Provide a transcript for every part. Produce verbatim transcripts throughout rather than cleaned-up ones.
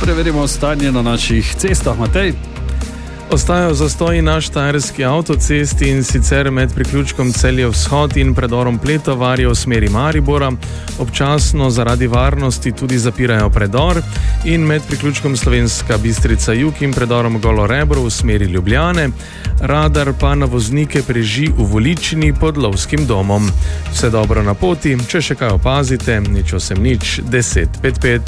preverimo stanje na naših cestah. Matej? Ostajajo zastoji na štajerski avtocesti, in sicer med priključkom Celje Vzhod in predorom Pletovarje v smeri Maribora. Občasno zaradi varnosti tudi zapirajo predor, in med priključkom Slovenska Bistrica Jug in predorom Golo Rebro v smeri Ljubljane. Radar pa na voznike preži v Voličini pod Lovskim domom. Vse dobro na poti, če še kaj opazite, nič osem nič deset pet pet.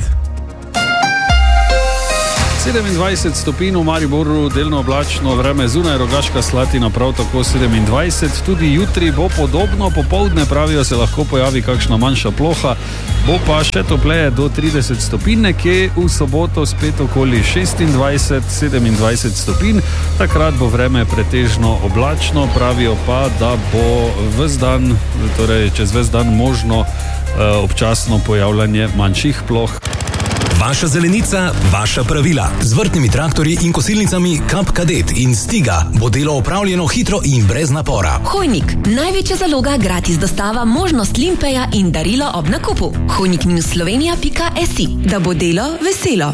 sedemindvajset stopinj v Mariboru, delno oblačno vreme, zunaj Rogaška Slatina prav tako sedemindvajset, tudi jutri bo podobno, popoldne pravijo se lahko pojavi kakšna manjša ploha, bo pa še topleje do trideset stopinj, nekje v soboto spet okoli šestindvajset sedemindvajset stopinj, takrat bo vreme pretežno oblačno, pravijo pa, da bo ves dan, torej čez ves dan možno eh, občasno pojavljanje manjših ploh. Vaša zelenica, vaša pravila. Z vrtnimi traktorji in kosilnicami Kap Kadet in Stiga bo delo opravljeno hitro in brez napora. Hojnik, največja zaloga, gratis dostava, možnost limpeja in darilo ob nakupu. hojnik slovenija pika si, da bo delo veselo.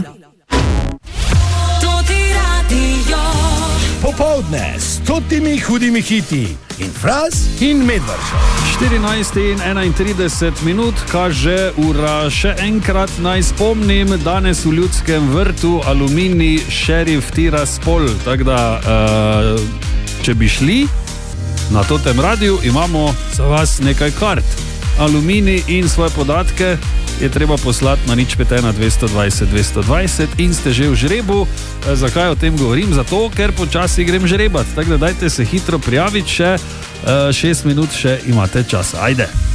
Popoldne s stotimi hudimi hiti in Fras in Medvrža. štirinajst in enaintrideset minut kaže ura. Še enkrat naj spomnim, danes v Ljudskem vrtu Aluminij Šerif Tiraspol. Tako da, uh, če bi šli na totem radiju, imamo za vas nekaj kart. Aluminij in svoje podatke je treba poslati na nič pet ena dvesto dvajset dvesto dvajset in ste že v žrebu. E, zakaj o tem govorim? Zato, ker počasi grem žrebat. Tako da dajte se hitro prijaviti, še e, šest minut še imate časa. Ajde!